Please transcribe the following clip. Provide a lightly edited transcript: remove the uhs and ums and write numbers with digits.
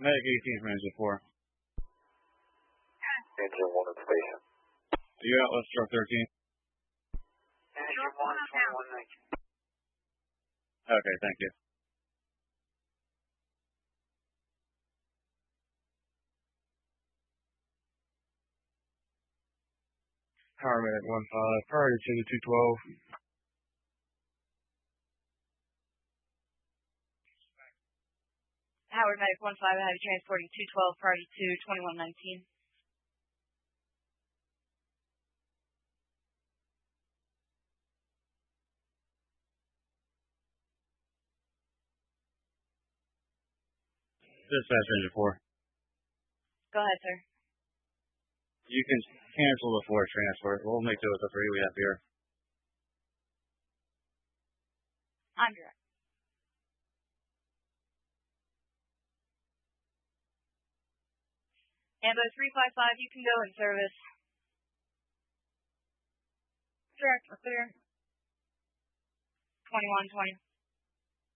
Medic 18 from Engine 4. Engine 1 at station. Do you Atlas Truck 13? Engine 1, 2119. Okay, thank you. Paramedic 1-5, priority to the 212. Howard Medic 1-5, I have you transporting 212, priority to 2119. Dispatch Engine 4. Go ahead, sir. You can cancel the 4 transport. We'll make do with the 3 we have here. I'm direct. Ambo 355, you can go in service. Direct, we're clear. 2120.